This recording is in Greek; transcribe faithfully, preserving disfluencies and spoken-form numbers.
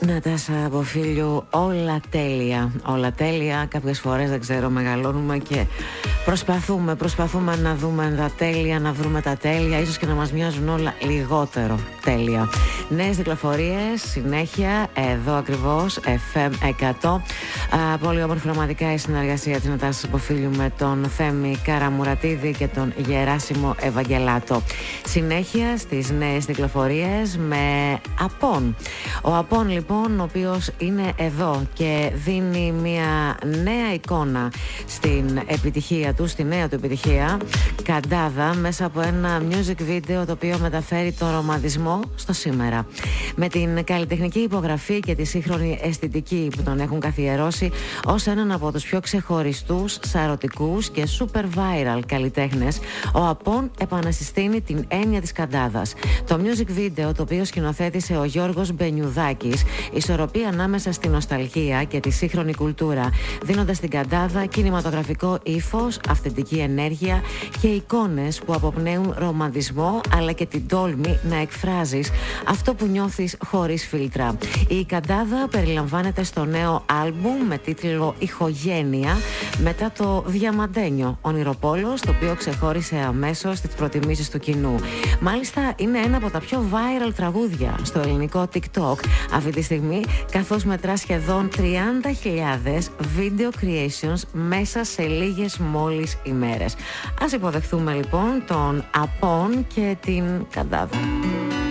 Νατάσα Αποφίλιου, όλα τέλεια. Όλα τέλεια. Κάποιες φορές δεν ξέρω, μεγαλώνουμε και προσπαθούμε, προσπαθούμε να δούμε τα τέλεια, να βρούμε τα τέλεια. Ίσως και να μας μοιάζουν όλα λιγότερο τέλεια. Νέες κυκλοφορίες, συνέχεια, εδώ ακριβώς, εφ εμ εκατό. Α, πολύ όμορφη πραγματικά η συνεργασία της Νατάσας Αποφίλιου με τον Θέμη Καραμουρατίδη και τον Γεράσιμο Ευαγγελάτο. Συνέχεια στις νέες κυκλοφορίες με Απόν. Ο Απόν λοιπόν, ο οποίος είναι εδώ και δίνει μια νέα εικόνα στην επιτυχία του, στη νέα του επιτυχία, Καντάδα, μέσα από ένα music video το οποίο μεταφέρει τον ρομαντισμό στο σήμερα. Με την καλλιτεχνική υπογραφή και τη σύγχρονη αισθητική που τον έχουν καθιερώσει ως έναν από τους πιο ξεχωριστούς, σαρωτικούς και super viral καλλιτέχνες, ο Απόν επανασυστήνει την έννοια της Καντάδας. Το music video, το οποίο σκηνοθέτησε ο Γιώργος Μπενιουδάκης, ισορροπεί ανάμεσα στη νοσταλγία και τη σύγχρονη κουλτούρα, δίνοντας στην Καντάδα κινηματογραφικό ύφος, αυθεντική ενέργεια και εικόνες που αποπνέουν ρομαντισμό, αλλά και την τόλμη να εκφράζεις αυτό που νιώθεις χωρίς φίλτρα. Η Καντάδα περιλαμβάνεται στο νέο άλμπουμ με τίτλο «Ηχογένεια», μετά το διαμαντένιο Ονειροπόλος, το οποίο ξεχώρισε αμέσως τις προτιμήσεις του κοινού. Μάλιστα είναι ένα από τα πιο viral τραγούδια στο ελληνικό TikTok αυτή τη στιγμή, καθώς μετρά σχεδόν τριάντα χιλιάδες video creations μέσα σε λίγες μόλις ημέρες. Ας υποδεχθούμε λοιπόν τον Απόν και την Καντάδα.